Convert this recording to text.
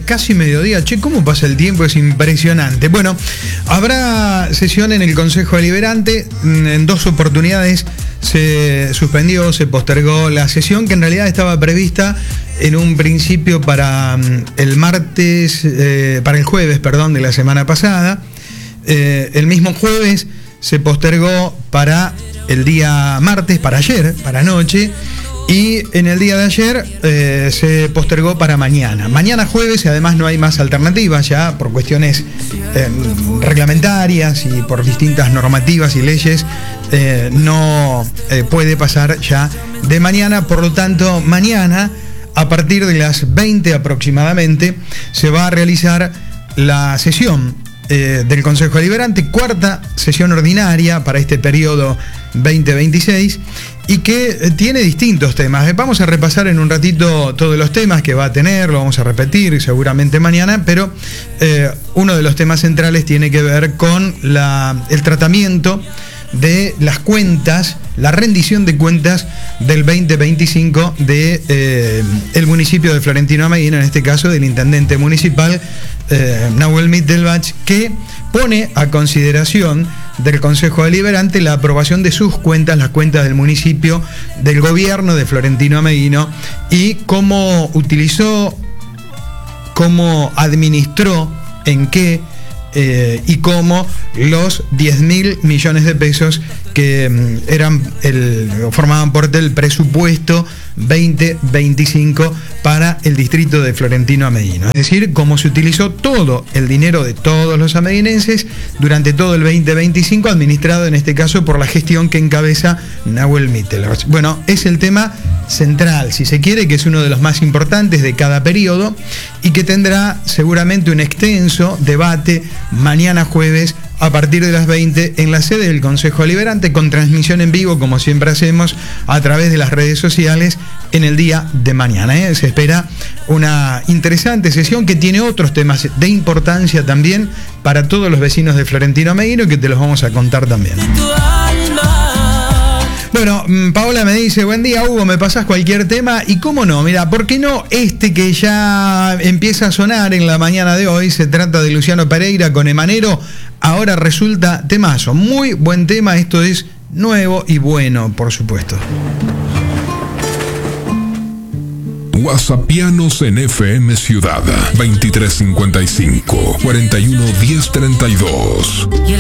casi mediodía. Che, ¿cómo pasa el tiempo? Es impresionante. Bueno, habrá sesión en el Consejo Deliberante. En 2 oportunidades se suspendió, se postergó la sesión, que en realidad estaba prevista en un principio para el jueves, de la semana pasada. El mismo jueves se postergó para el día martes, para ayer, para anoche. Y en el día de ayer se postergó para mañana. Mañana jueves, y además no hay más alternativas ya por cuestiones reglamentarias y por distintas normativas y leyes, no puede pasar ya de mañana. Por lo tanto, mañana, a partir de las 20 aproximadamente, se va a realizar la sesión del Consejo Deliberante, 4ª sesión ordinaria para este periodo 2026, y que tiene distintos temas. Vamos a repasar en un ratito todos los temas que va a tener, lo vamos a repetir seguramente mañana, pero uno de los temas centrales tiene que ver con el tratamiento de las cuentas, la rendición de cuentas del 2025 de el municipio de Florentino Ameghino, en este caso del intendente municipal Nahuel Mittelbach, que pone a consideración del Consejo Deliberante la aprobación de sus cuentas, las cuentas del municipio, del gobierno de Florentino Ameghino, y cómo utilizó, cómo administró, en qué y cómo los 10.000 millones de pesos que formaban parte del presupuesto 2025 para el distrito de Florentino Ameghino. Es decir, cómo se utilizó todo el dinero de todos los ameguinenses durante todo el 2025, administrado en este caso por la gestión que encabeza Nahuel Mittelbach. Bueno, es el tema central, si se quiere, que es uno de los más importantes de cada periodo y que tendrá seguramente un extenso debate mañana jueves a partir de las 20 en la sede del Consejo Deliberante, con transmisión en vivo, como siempre hacemos, a través de las redes sociales en el día de mañana. Se espera una interesante sesión que tiene otros temas de importancia también para todos los vecinos de Florentino Ameghino, que te los vamos a contar también. Bueno, Paola me dice: buen día, Hugo, ¿me pasás cualquier tema? Y cómo no, mira, ¿por qué no este que ya empieza a sonar en la mañana de hoy? Se trata de Luciano Pereira con Emanero. Ahora resulta temazo, muy buen tema. Esto es nuevo y bueno, por supuesto. WhatsAppianos en FM Ciudad 2355 41 10 32.